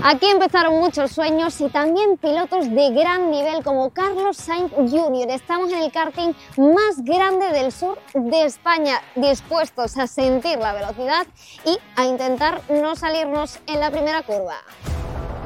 Aquí empezaron muchos sueños y también pilotos de gran nivel como Carlos Sainz Jr. Estamos en el karting más grande del sur de España, dispuestos a sentir la velocidad y a intentar no salirnos en la primera curva.